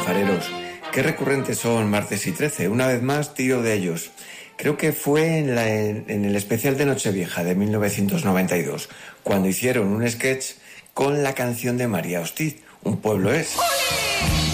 alfareros. Qué recurrentes son martes y 13. Una vez más, tiro de ellos. Creo que fue en el especial de Nochevieja de 1992, cuando hicieron un sketch con la canción de María Hostiz, Un pueblo es.